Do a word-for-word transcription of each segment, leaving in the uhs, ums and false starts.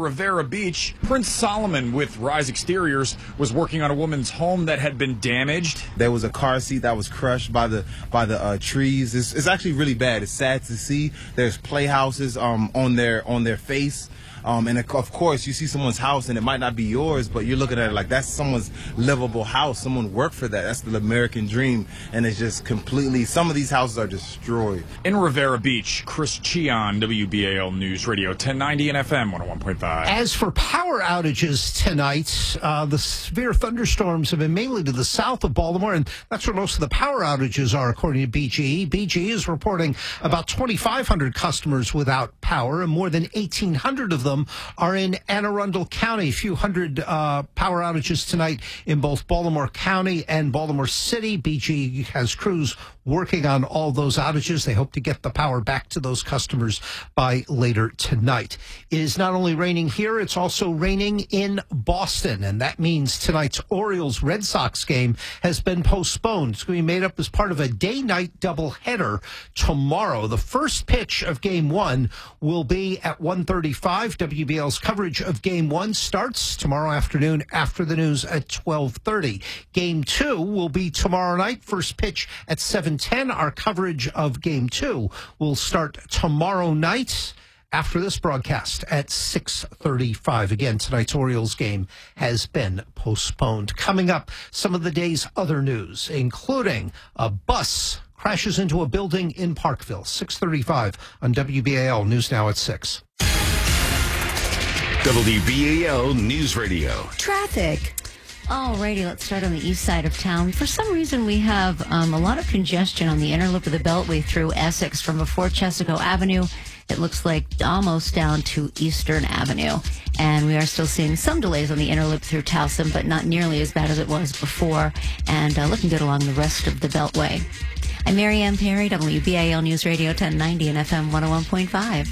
Rivera Beach, Prince Solomon with Rise Exteriors was working on a woman's home that had been damaged. There was a car seat that was crushed by the by the uh, trees. It's, it's actually really bad. It's sad to see. There's playhouses um, on their on their face. Um, and of course, you see someone's house and it might not be yours, but you're looking at it like that's someone's livable house. Someone worked for that. That's the American dream. And it's just completely, some of these houses are destroyed. In Rivera Beach, Chris Cheon, W B A L News Radio, ten ninety and F M one oh one point five. As for power outages tonight, uh, the severe thunderstorms have been mainly to the south of Baltimore, and that's where most of the power outages are, according to B G E. B G E is reporting about twenty-five hundred customers without power, and more than eighteen hundred of them are in Anne Arundel County. A few hundred uh, power outages tonight in both Baltimore County and Baltimore City. B G E has crews working on all those outages. They hope to get the power back to those customers by later tonight. It is not only raining here, it's also raining in Boston, and that means tonight's Orioles-Red Sox game has been postponed. It's going to be made up as part of a day-night doubleheader tomorrow. The first pitch of Game one will be at one thirty-five. W B L's coverage of Game one starts tomorrow afternoon after the news at twelve thirty. Game two will be tomorrow night. First pitch at seven ten. Our coverage of Game two will start tomorrow night after this broadcast at six thirty-five. Again, tonight's Orioles game has been postponed. Coming up, some of the day's other news, including a bus crashes into a building in Parkville. six thirty-five on W B A L News Now at six. W B A L News Radio. Traffic. Alrighty, let's start on the east side of town. For some reason, we have um, a lot of congestion on the inner loop of the Beltway through Essex from before Chesapeake Avenue. It looks like almost down to Eastern Avenue. And we are still seeing some delays on the inner loop through Towson, but not nearly as bad as it was before. And uh, looking good along the rest of the Beltway. I'm Mary Ann Perry, W B A L News Radio ten ninety and F M one oh one point five.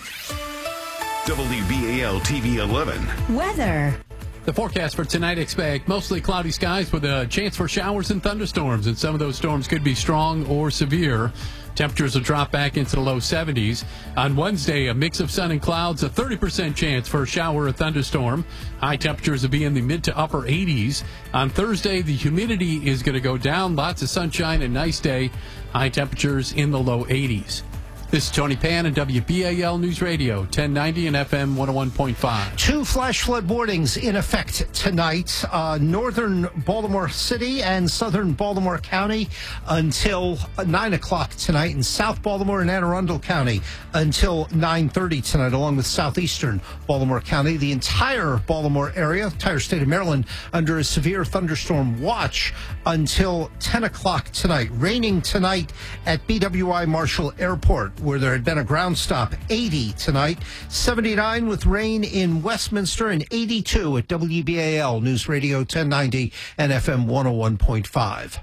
W B A L T V eleven. Weather. The forecast for tonight, expect mostly cloudy skies with a chance for showers and thunderstorms, and some of those storms could be strong or severe. Temperatures will drop back into the low seventies. On Wednesday, a mix of sun and clouds, a thirty percent chance for a shower or thunderstorm. High temperatures will be in the mid to upper eighties. On Thursday, the humidity is going to go down. Lots of sunshine and nice day. High temperatures in the low eighties. This is Tony Pan and W B A L News Radio, ten ninety and F M one oh one point five. Two flash flood warnings in effect tonight. Uh, northern Baltimore City and southern Baltimore County until nine o'clock tonight, and South Baltimore and Anne Arundel County until nine thirty tonight, along with southeastern Baltimore County. The entire Baltimore area, entire state of Maryland, under a severe thunderstorm watch until ten o'clock tonight. Raining tonight at B W I Marshall Airport, where there had been a ground stop. Eighty tonight, seventy-nine with rain in Westminster, and eighty-two at W B A L News Radio ten ninety and F M one oh one point five.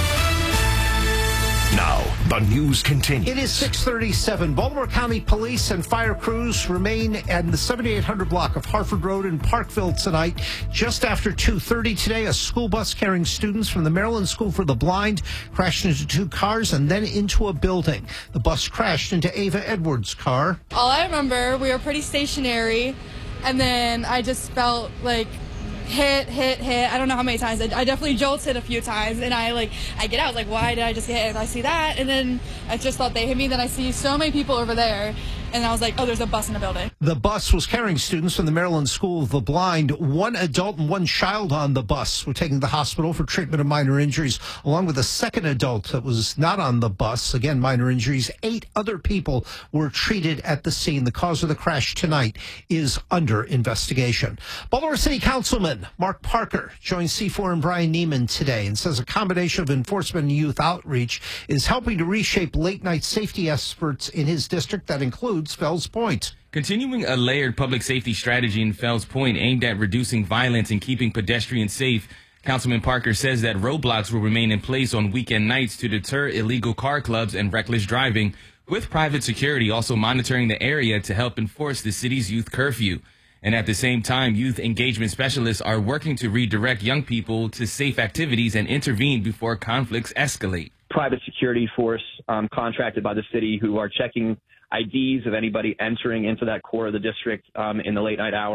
Now, the news continues. It is six thirty-seven. Baltimore County Police and fire crews remain at the seventy-eight hundred block of Harford Road in Parkville tonight. Just after two thirty today, a school bus carrying students from the Maryland School for the Blind crashed into two cars and then into a building. The bus crashed into Ava Edwards' car. All I remember, we were pretty stationary, and then I just felt like hit, hit, hit. I don't know how many times. I, I definitely jolted a few times, and I like I get out, I was like, why did I just get hit? And I see that, and then I just thought they hit me. Then I see so many people over there, and I was like, oh, there's a bus in the building. The bus was carrying students from the Maryland School of the Blind. One adult and one child on the bus were taken to the hospital for treatment of minor injuries, along with a second adult that was not on the bus. Again, minor injuries. Eight other people were treated at the scene. The cause of the crash tonight is under investigation. Baltimore City Councilman Mark Parker joined C four and Brian Neiman today and says a combination of enforcement and youth outreach is helping to reshape late-night safety efforts in his district that includes Fells Point. Continuing a layered public safety strategy in Fells Point aimed at reducing violence and keeping pedestrians safe, Councilman Parker says that roadblocks will remain in place on weekend nights to deter illegal car clubs and reckless driving, with private security also monitoring the area to help enforce the city's youth curfew. And at the same time, youth engagement specialists are working to redirect young people to safe activities and intervene before conflicts escalate. Private security force um, contracted by the city who are checking I Ds of anybody entering into that core of the district um, in the late night hours.